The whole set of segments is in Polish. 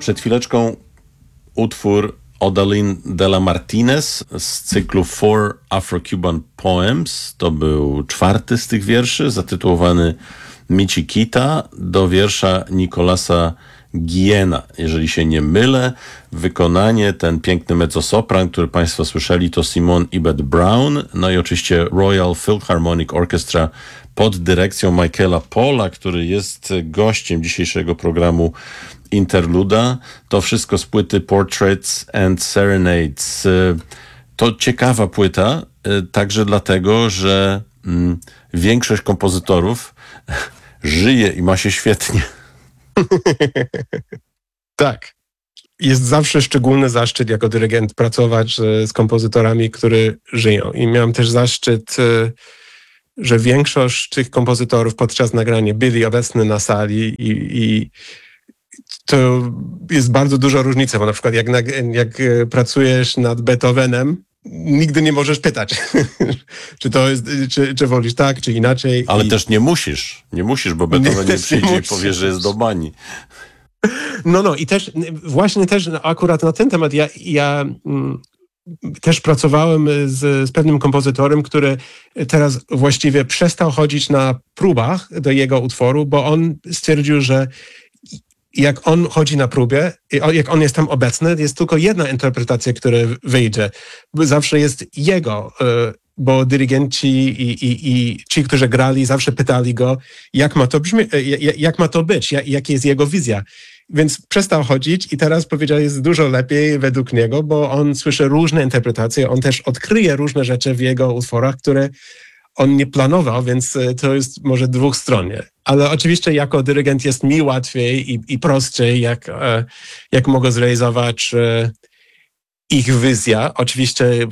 Przed chwileczką utwór Odalyn de la Martinez z cyklu Four Afro-Cuban Poems. To był 4 z tych wierszy, zatytułowany Michiquita, do wiersza Nicolasa Guillena. Jeżeli się nie mylę, wykonanie, ten piękny mezzosopran, który Państwo słyszeli, to Simone Ibet Brown, no i oczywiście Royal Philharmonic Orchestra pod dyrekcją Michaela Paula, który jest gościem dzisiejszego programu Interluda. To wszystko z płyty Portraits and Serenades. To ciekawa płyta, także dlatego, że większość kompozytorów żyje i ma się świetnie. Tak. Jest zawsze szczególny zaszczyt jako dyrygent pracować z kompozytorami, którzy żyją. I miałem też zaszczyt, że większość tych kompozytorów podczas nagrania byli obecni na sali i to jest bardzo duża różnica, bo na przykład jak pracujesz nad Beethovenem, nigdy nie możesz pytać, czy to jest, czy wolisz tak, czy inaczej. Ale też nie musisz, bo Beethoven nie przyjdzie i powie, że jest do bani. No i też właśnie też akurat na ten temat ja też pracowałem z pewnym kompozytorem, który teraz właściwie przestał chodzić na próbach do jego utworu, bo on stwierdził, że jak on chodzi na próbie, jak on jest tam obecny, jest tylko jedna interpretacja, która wyjdzie. Zawsze jest jego, bo dyrygenci i ci, którzy grali, zawsze pytali go, jak ma to być, jaka jest jego wizja. Więc przestał chodzić i teraz powiedział, jest dużo lepiej według niego, bo on słyszy różne interpretacje, on też odkryje różne rzeczy w jego utworach, które on nie planował, więc to jest może dwustronnie. Ale oczywiście jako dyrygent jest mi łatwiej i prościej, jak mogę zrealizować ich wizję. Oczywiście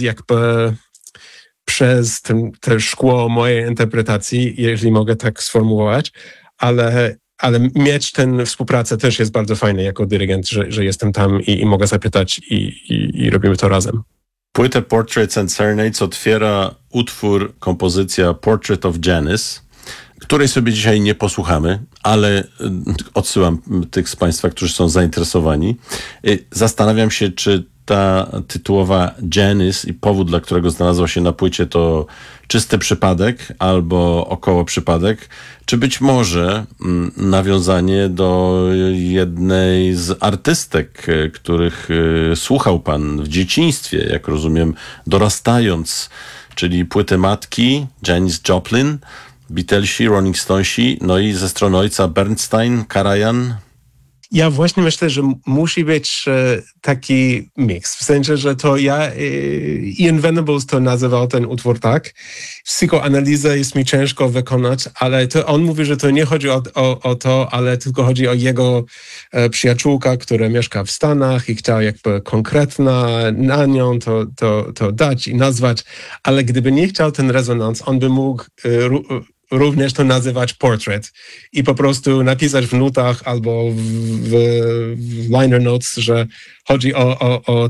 przez te szkło mojej interpretacji, jeżeli mogę tak sformułować, ale mieć tę współpracę też jest bardzo fajne jako dyrygent, że jestem tam i mogę zapytać i robimy to razem. Płytę Portraits and Serenades otwiera utwór, kompozycja Portrait of Janice, której sobie dzisiaj nie posłuchamy, ale odsyłam tych z Państwa, którzy są zainteresowani. Zastanawiam się, czy ta tytułowa Janice i powód, dla którego znalazła się na płycie, to czysty przypadek albo około przypadek, czy być może nawiązanie do jednej z artystek, których słuchał Pan w dzieciństwie, jak rozumiem, dorastając, czyli płyty matki Janis Joplin, Beatlesi, Rolling Stonesi, no i ze strony ojca Bernstein, Karajan. Ja właśnie myślę, że musi być taki miks. W sensie, że to Ian Venables to nazywał ten utwór tak. Psychoanalizę jest mi ciężko wykonać, ale to on mówi, że to nie chodzi o to, ale tylko chodzi o jego przyjaciółka, która mieszka w Stanach i chciał jakby konkretna na nią to dać i nazwać, ale gdyby nie chciał ten rezonans, on by mógł również to nazywać portrait i po prostu napisać w nutach albo w liner notes, że chodzi o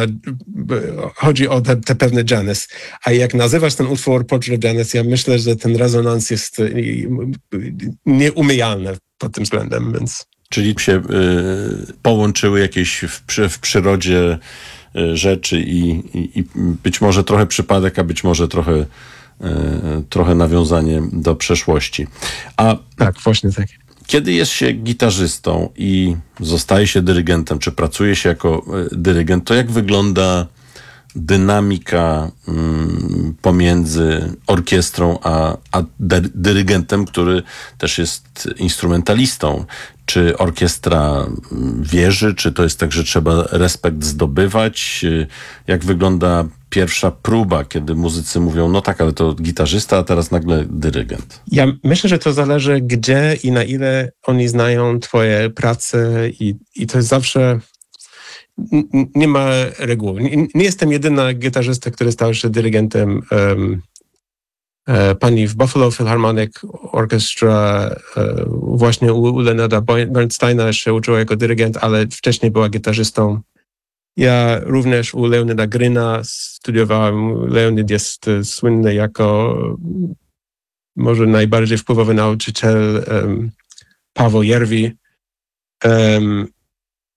te pewne Janice. A jak nazywasz ten utwór Portrait of Janice, ja myślę, że ten rezonans jest nieumyjalny pod tym względem, więc... Czyli się połączyły jakieś w przyrodzie rzeczy i być może trochę przypadek, a być może trochę nawiązanie do przeszłości. Tak, właśnie tak. Kiedy jest się gitarzystą i zostaje się dyrygentem, czy pracuje się jako dyrygent, to jak wygląda dynamika pomiędzy orkiestrą a dyrygentem, który też jest instrumentalistą? Czy orkiestra wierzy, czy to jest tak, że trzeba respekt zdobywać? Jak wygląda pierwsza próba, kiedy muzycy mówią, no tak, ale to gitarzysta, a teraz nagle dyrygent? Ja myślę, że to zależy gdzie i na ile oni znają twoje prace i to jest zawsze... Nie ma reguły. Nie jestem jedyna gitarzysta, który stał się dyrygentem. Pani w Buffalo Philharmonic Orchestra właśnie u Leonarda Bernsteina się uczyła jako dyrygent, ale wcześniej była gitarzystą. Ja również u Leonida Gryna studiowałem. Leonid jest słynny jako może najbardziej wpływowy nauczyciel Paweł Jerwi.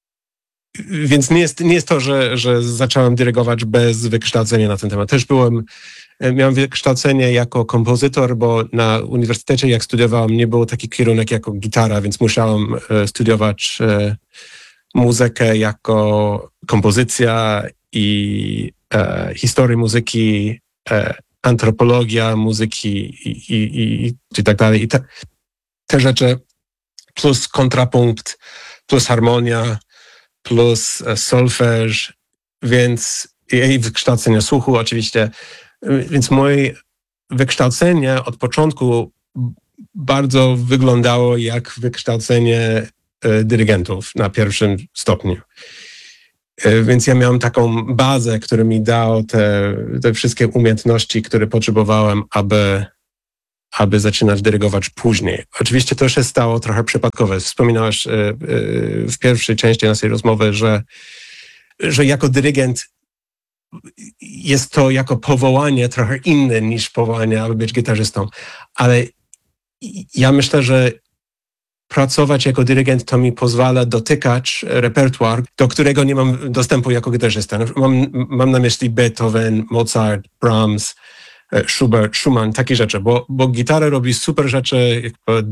Więc nie jest to, że zacząłem dyrygować bez wykształcenia na ten temat. Też miałem wykształcenie jako kompozytor, bo na uniwersytecie, jak studiowałem, nie było taki kierunek jako gitara, więc musiałem studiować muzykę jako kompozycja i historię muzyki, antropologia muzyki i tak dalej. I te rzeczy plus kontrapunkt, plus harmonia, plus solfeż, więc i wykształcenie słuchu oczywiście. Więc moje wykształcenie od początku bardzo wyglądało jak wykształcenie dyrygentów na pierwszym stopniu. Więc ja miałem taką bazę, która mi dała te wszystkie umiejętności, które potrzebowałem, aby zaczynać dyrygować później. Oczywiście to się stało trochę przypadkowe. Wspominałeś w pierwszej części naszej rozmowy, że jako dyrygent jest to jako powołanie trochę inne niż powołanie, aby być gitarzystą. Ale ja myślę, że pracować jako dyrygent to mi pozwala dotykać repertuar, do którego nie mam dostępu jako gitarzysta. Mam na myśli Beethoven, Mozart, Brahms, Schubert, Schumann, takie rzeczy, bo gitara robi super rzeczy,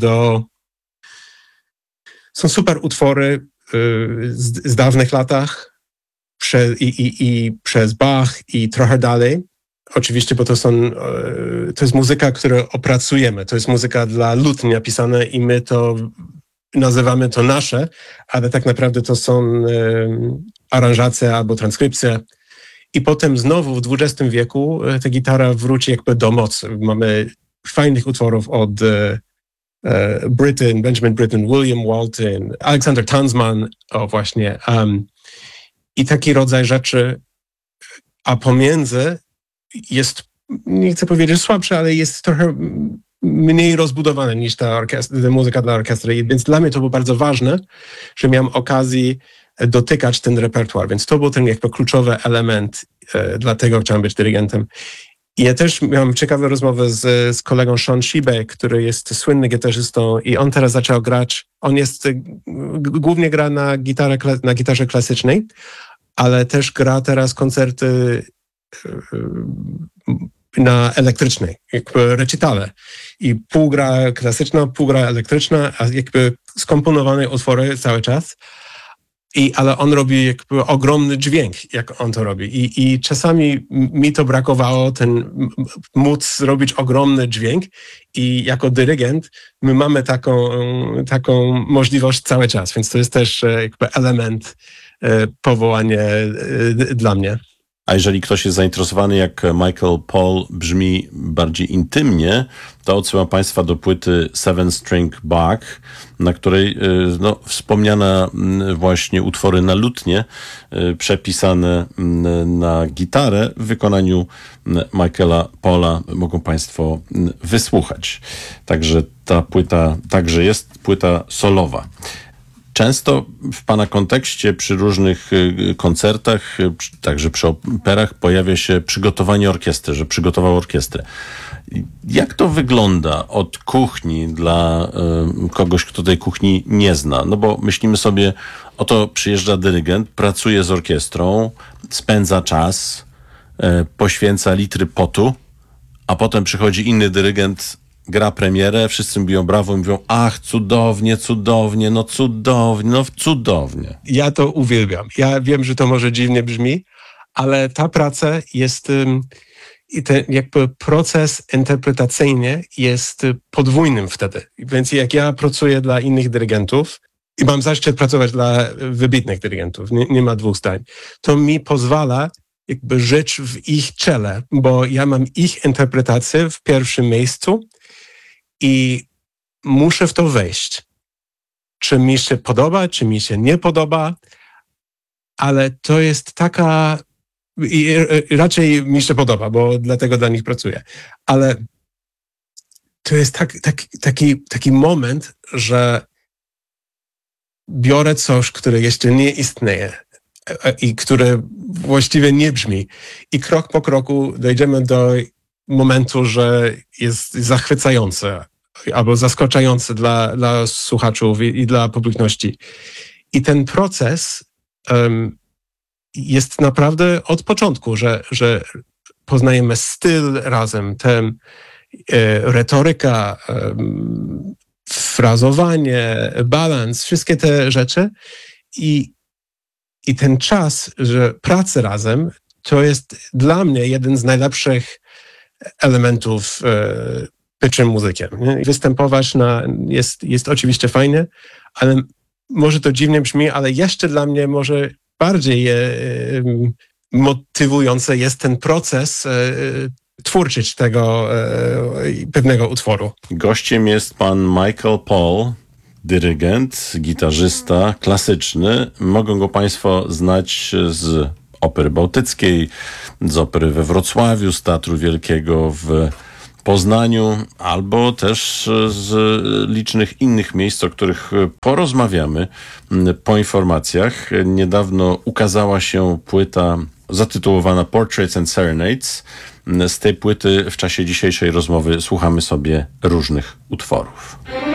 są super utwory z dawnych latach przez Bach i trochę dalej. Oczywiście, bo to jest muzyka, którą opracujemy. To jest muzyka dla lutni napisana i my to nazywamy to nasze, ale tak naprawdę to są aranżacje albo transkrypcje. I potem znowu w XX wieku ta gitara wróci jakby do mocy. Mamy fajnych utworów od Benjamin Britten, William Walton, Alexander Tansman, właśnie. I taki rodzaj rzeczy, a pomiędzy jest, nie chcę powiedzieć słabszy, ale jest trochę mniej rozbudowane niż ta muzyka dla orkiestry. Więc dla mnie to było bardzo ważne, że miałem okazję dotykać ten repertuar. Więc to był ten jakby kluczowy element, dlatego chciałem być dyrygentem. I ja też miałem ciekawą rozmowę z kolegą Sean Shibe, który jest słynny gitarzystą i on teraz zaczął grać. On głównie gra na gitarze klasycznej, ale też gra teraz koncerty na elektrycznej, jakby recitale. I pół gra klasyczna, pół gra elektryczna, a jakby skomponowane utwory cały czas. Ale on robi jakby ogromny dźwięk, jak on to robi. I czasami mi to brakowało, móc zrobić ogromny dźwięk. I jako dyrygent my mamy taką możliwość cały czas. Więc to jest też jakby element powołania dla mnie. A jeżeli ktoś jest zainteresowany, jak Michael Paul brzmi bardziej intymnie, to odsyłam Państwa do płyty Seven String Bach, na której wspomniane właśnie utwory na lutnię, przepisane na gitarę w wykonaniu Michaela Paula mogą Państwo wysłuchać. Także ta płyta także jest płyta solowa. Często w Pana kontekście przy różnych koncertach, także przy operach pojawia się przygotowanie orkiestry, że przygotował orkiestrę. Jak to wygląda od kuchni dla kogoś, kto tej kuchni nie zna? No bo myślimy sobie, oto przyjeżdża dyrygent, pracuje z orkiestrą, spędza czas, poświęca litry potu, a potem przychodzi inny dyrygent, gra premierę, wszyscy biją brawo i mówią, ach, cudownie, cudownie, no cudownie, no cudownie. Ja to uwielbiam. Ja wiem, że to może dziwnie brzmi, ale ta praca jest, i ten jakby proces interpretacyjny jest podwójnym wtedy. Więc jak ja pracuję dla innych dyrygentów i mam zaszczyt pracować dla wybitnych dyrygentów, nie ma dwóch zdań, to mi pozwala jakby żyć w ich czele, bo ja mam ich interpretację w pierwszym miejscu i muszę w to wejść. Czy mi się podoba, czy mi się nie podoba, ale to jest taka... I raczej mi się podoba, bo dlatego dla nich pracuję. Ale to jest taki moment, że biorę coś, które jeszcze nie istnieje i które właściwie nie brzmi. I krok po kroku dojdziemy do momentu, że jest zachwycające albo zaskakujące dla słuchaczów i dla publiczności. I ten proces jest naprawdę od początku, że poznajemy styl razem, retoryka, frazowanie, balans, wszystkie te rzeczy i ten czas, że pracy razem, to jest dla mnie jeden z najlepszych elementów bycia muzykiem. Nie? Występować jest oczywiście fajnie, ale może to dziwnie brzmi, ale jeszcze dla mnie może bardziej motywujący jest ten proces twórczy tego pewnego utworu. Gościem jest pan Michael Paul, dyrygent, gitarzysta klasyczny. Mogą go państwo znać z Opery Bałtyckiej, z opery we Wrocławiu, z Teatru Wielkiego w Poznaniu, albo też z licznych innych miejsc, o których porozmawiamy po informacjach. Niedawno ukazała się płyta zatytułowana Portraits and Serenades. Z tej płyty w czasie dzisiejszej rozmowy słuchamy sobie różnych utworów.